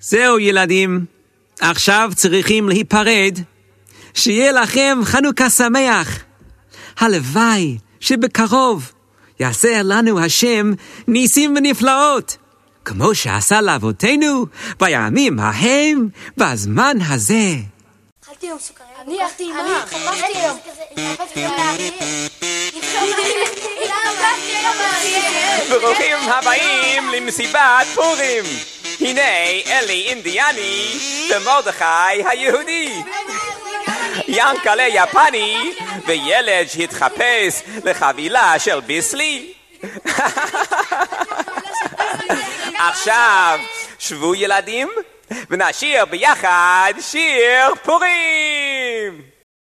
זהו ילדים, עכשיו צריכים להיפרד. שיהיה לכם חנוכה שמח. הלוואי שבקרוב יעשה לנו השם ניסים ונפלאות, כמו שעשה לאבותינו בימים ההם בזמן הזה. אכלתי יום סוכריה. אני אכלתי אימה. חפשתי יום. ברוכים הבאים למסיבת פורים. הנה אלי אינדיאני ומרדכי היהודי, ינקלה יפני וילד שהתחפש לחבילה של ביסלי. עכשיו שבו ילדים ונשיר ביחד שיר פורים.